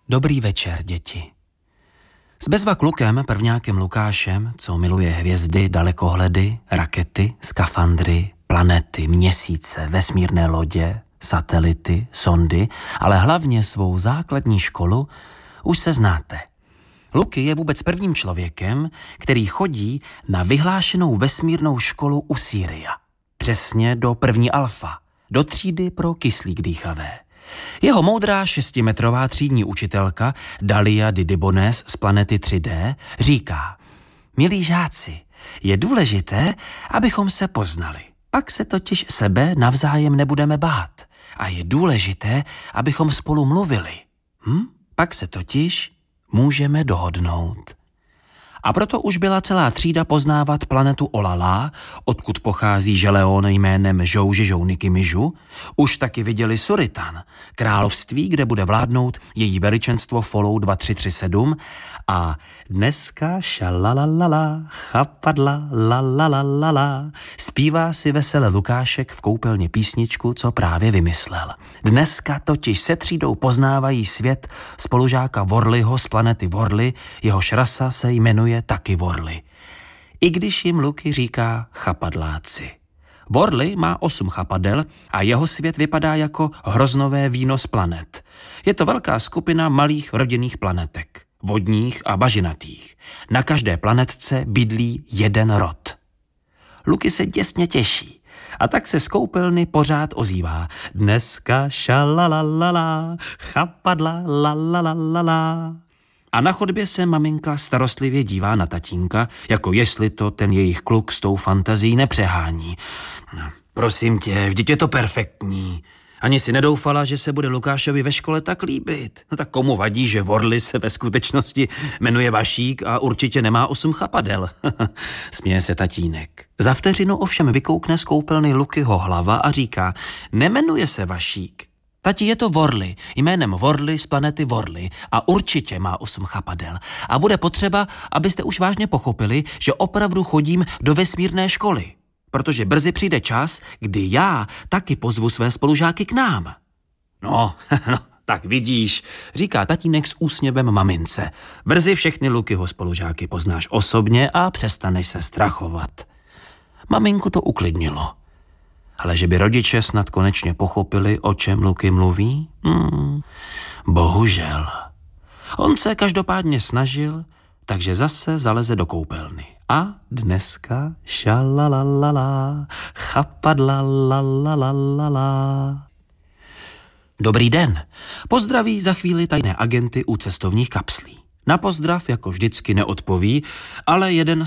Dobrý večer, děti. S bezva klukem, prvňákem Lukášem, co miluje hvězdy, dalekohledy, rakety, skafandry, planety, měsíce, vesmírné lodě, satelity, sondy, ale hlavně svou základní školu, už se znáte. Luky je vůbec prvním člověkem, který chodí na vyhlášenou vesmírnou školu u Sýria. Přesně do první alfa, do třídy pro kyslík dýchavé. Jeho moudrá 6metrová třídní učitelka Dalia Didybones z planety 3D říká: milí žáci, je důležité, abychom se poznali. Pak se totiž sebe navzájem nebudeme bát. A je důležité, abychom spolu mluvili. Pak se totiž můžeme dohodnout. A proto už byla celá třída poznávat planetu Olala, odkud pochází želeon jménem Žoužežounikymižu. Už taky viděli Suritan, království, kde bude vládnout její veličenstvo Follow 2337 a dneska šalalalala, chapadla, lalalala, zpívá si vesele Lukášek v koupelně písničku, co právě vymyslel. Dneska totiž se třídou poznávají svět spolužáka Worleyho z planety Worley, jehož rasa se jmenuje taky Worley. I když jim Luky říká chapadláci. Worley má 8 chapadel a jeho svět vypadá jako hroznové víno z planet. Je to velká skupina malých rodinných planetek, vodních a bažinatých. Na každé planetce bydlí jeden rod. Luky se děsně těší a tak se z koupelny pořád ozývá: dneska šalalalala, chapadla lalalala. A na chodbě se maminka starostlivě dívá na tatínka, jako jestli to ten jejich kluk s tou fantazií nepřehání. Prosím tě, vždyť je to perfektní. Ani si nedoufala, že se bude Lukášovi ve škole tak líbit. No tak komu vadí, že Worley se ve skutečnosti jmenuje Vašík a určitě nemá 8 chapadel? Směje se tatínek. Za vteřinu ovšem vykoukne z koupelny Lukyho hlava a říká: nemenuje se Vašík. Tati, je to Worley, jménem Worley z planety Worley a určitě má 8 chapadel. A bude potřeba, abyste už vážně pochopili, že opravdu chodím do vesmírné školy. Protože brzy přijde čas, kdy já taky pozvu své spolužáky k nám. No, tak vidíš, říká tatínek s úsměvem mamince. Brzy všechny Lukyho spolužáky poznáš osobně a přestaneš se strachovat. Maminku to uklidnilo. Ale že by rodiče snad konečně pochopili, o čem Luky mluví? Bohužel. On se každopádně snažil, takže zase zaleze do koupelny. A dneska šalalalala, chapadla lalalala. Dobrý den. Pozdraví za chvíli tajné agenty u cestovních kapslí. Na pozdrav jako vždycky neodpoví, ale jeden